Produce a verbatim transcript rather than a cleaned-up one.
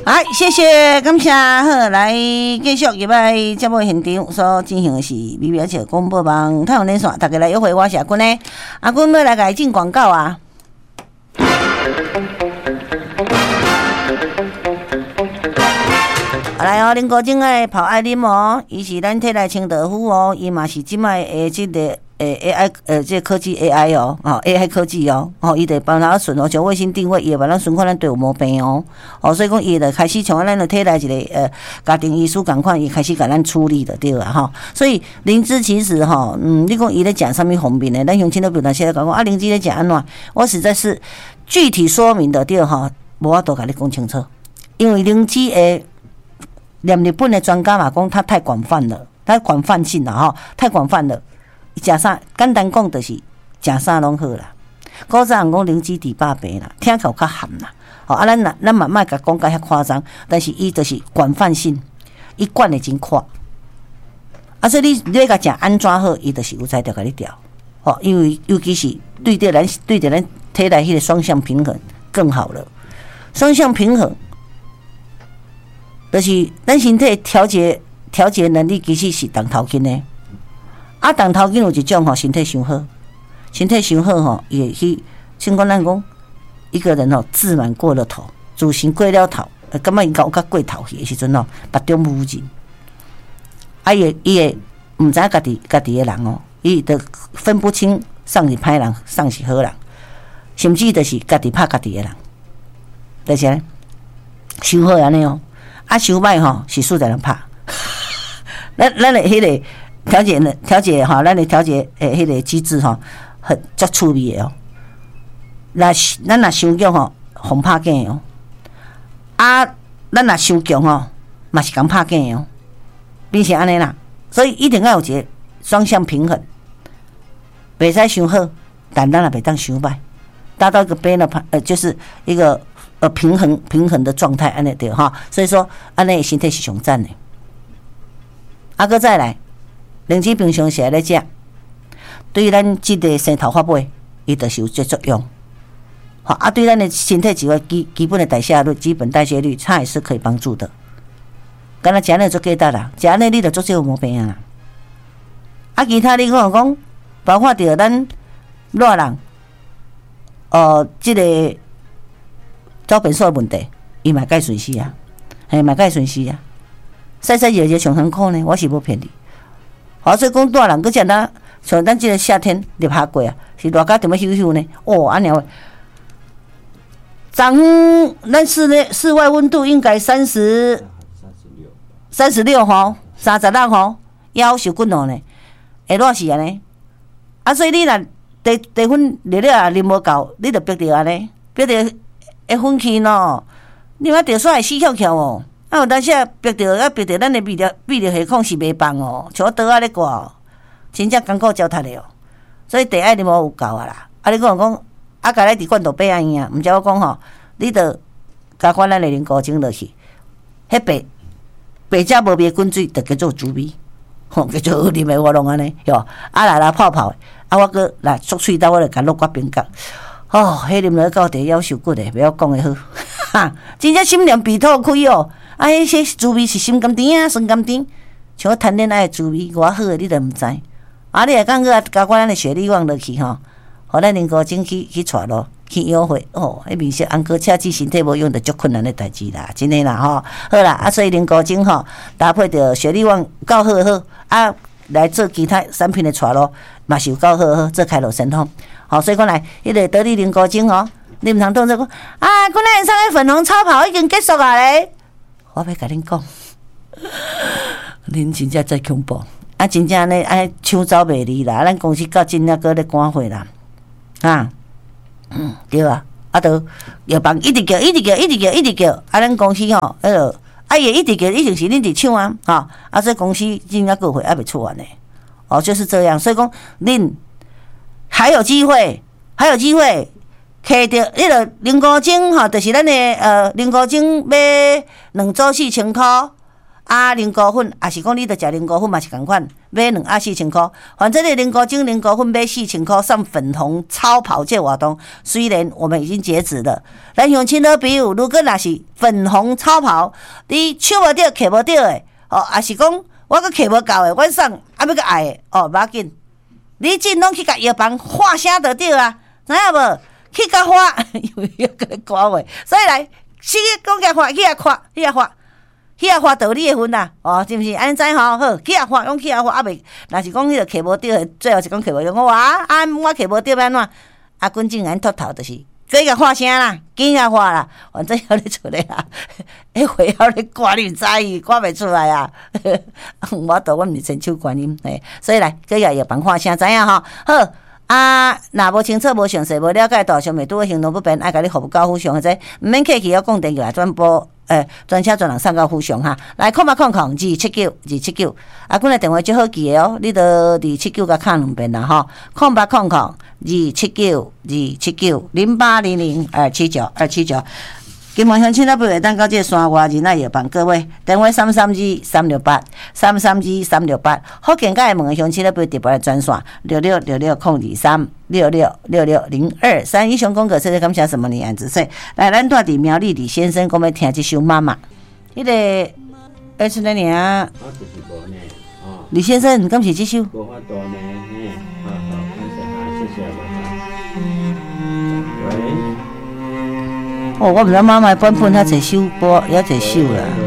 好，谢谢，感谢。好，来继续入来节目现场所进行的是美美姐广播网太阳连线，大家来约会，我是阿君呢。阿君要来给进广告啊。来哦，恁高种爱泡爱啉哦，伊是咱体内清道夫哦，伊嘛是即卖诶即个诶 A I 呃即、這個、科技 A I 哦，哦 A I 科技哦，哦伊得帮咱顺哦，像卫星定位，伊会帮咱顺看咱队有毛病哦，哦所以讲伊就开始像咱的体内一个呃家庭医师共款，伊开始甲咱处理的对啦吼，所以灵芝其实吼，嗯，你讲伊咧讲什么方面的，咱乡亲都表达现在讲讲啊，灵芝咧讲安怎，我实在是具体说明的对吼，无法度甲你讲清楚，因为灵芝诶。连日本的专家嘛讲，它太广泛了，太广泛性了哈，太广泛了。食啥简单讲就是食啥拢好啦。古早人讲灵芝治百病啦，听起来较含啦。哦，啊，咱咱嘛莫甲讲甲遐夸张，但是伊就是广泛性，伊管的真宽。啊，所以你你甲食安怎好，伊就是有才调甲你调。哦，因为尤其是对着咱对着咱体内迄个双向平衡更好了，双向平衡。就是咱身体调节调节能力其实是动头筋的，啊，动头筋有一种吼，身体伤好，身体伤好吼，也去像讲咱讲一个人吼自满过了头，自信过了头，感觉伊搞较过头去的时阵吼，目中无人，啊，伊伊会毋知影家己家己的人哦，伊都分不清上是歹人，上是好人，甚至就是家己拍家己的人，就是呢，伤好安尼哦。啊，伤歹吼是数在人拍，咱咱的迄个调节呢，调节吼，咱的调节诶，迄个机制吼，很足趣味的哦。那咱若伤强吼，互拍镜哦。啊，咱若伤强吼，嘛是共拍镜哦。变成安尼啦，所以一定要有一个双向平衡，袂使伤好，但咱也袂当伤歹，达到一个边的呃，就是一个。呃，平衡平衡的状态，安尼对哈，所以说安尼身体是上赞的。啊，搁再来，灵芝平常时来食，对咱即个生头发尾，伊就是有这作用。好啊，对咱的身体一个基基本的代谢率、基本代谢率，它也是可以帮助的。敢若食安尼做简单啦，食安尼你就做这个毛病啊。啊，其他你讲讲，包括着咱热人，呃，即、這个。早便所的问题，伊嘛该顺势啊，嘿嘛该顺势啊。晒晒热热上辛苦呢，我是无骗你。好，所以讲大人搁讲咱像咱即个夏天入夏季啊，是热甲点么咻咻呢？哦，安尼话，昨昏咱室内室外温度应该三十、三十六吼，三十六吼，夭受滚哦呢，会热死安尼。啊，所以你若地地粉热热啊，啉无够，你着逼着安尼，逼着。会分气喏，你嘛着煞会死翘翘哦。啊，有当时啊逼着啊逼着咱的泌尿泌尿系统是袂放哦，像我倒啊咧挂哦，真正艰苦交踢的哦。所以第一你无有够啊啦。啊，你讲讲啊，甲咱伫罐头杯安样，毋知我讲吼，你着加款咱的灵菇精落去，迄白白只无味滚水，着叫做滋味，吼叫做啉的我拢安尼哟。啊来来泡泡的，啊我搁来缩喙刀，我着甲落骨冰角。哦，迄啉落到底夭寿骨的，袂晓讲的好，哈，真正心凉鼻吐开哦。啊，迄些滋味是心甘甜啊，酸甘甜，像我谈恋爱的滋味，偌好的你都毋知。啊，你会讲个加款咱的雪莉旺落去吼，互咱灵菇精去去带咯，去约会哦。迄面色红哥车子身体无用，着足困难的代志啦，真诶啦吼。好啦，啊，所以灵菇精吼搭配着雪莉旺够好好啊，来做其他产品的带咯，嘛是有够好好做开路神通。好，所以讲来，迄个得力灵菇精哦，你毋通当作讲啊，本来上个粉红超跑已经结束啊咧。我要甲恁讲，恁真正真恐怖，啊，真正呢，爱抢走袂离啦，咱公司到真正搁咧赶货啦，啊，嗯，对啊，啊，都药房一直叫，一直叫，一直叫，一直叫，啊，咱公司吼，迄落，啊，也一直叫，一定是恁伫抢啊，哈，啊，所以公司真正过货还袂出完呢，哦，就是这样，所以讲恁。还有机会，还有机会，摕到迄个灵菇精吼，就是咱的呃灵菇精买两组四千块， 啊，菱膏粉也是讲你着食菱膏粉嘛是共款，买两啊四千箍。反正你菱膏精、菱膏粉买四千箍，上粉红超跑这活动，虽然我们已经截止了，咱乡亲好朋友，如果若是粉红超跑，你手无着、摕无着的，哦，也是讲我阁摕无够的，阮送还要阁爱的，哦，无要紧，你尽拢去甲药房喊声就对啊，知影无？去甲喊，因为要甲你赶话，所以来，去讲甲喊，去遐看，去遐喊。去遐发道理的份啦，哦，是毋是？安尼知吼？好，去遐发，用去遐发，啊袂，若是讲迄个摕无着，最后是讲摕无着。我话啊，啊，我摕无着要安怎？啊，滚进来秃头就是，过甲发声啦，紧甲发啦，反正还咧出来啦。迄回还咧赶，你毋知伊赶袂出来啊。我倒我毋是伸手观音，嘿，所以来，过甲药房发声，知影吼？好。啊，若无清楚、无详细、无了解，大上袂拄行动不便，爱甲你服务到府上，或者毋免客气，要讲电话来转播，诶，专车专人送到府上哈。来，空八空空二七九二七九，啊，阮诶电话最好记诶哦，你着二七九甲敲两遍啦吼，空八空空二七九二七九零八零零二七九二七九。金门乡亲啊，不会当到这个山外人来药房，各位电话三三二三六八三三二三六八，福建甲的门的乡亲啊，不会特别来专线六六六六空二三六六六六零二三。以上讲过，谢谢感谢什么你安子说，来，咱住伫苗栗李先生，我们听这首妈妈，迄、那个二十年啊，李先生，敢是这首？无法度呢，嘿，好好，感谢哈，谢谢喂。哦，我毋知妈妈本本遐侪首歌，遐侪首啦。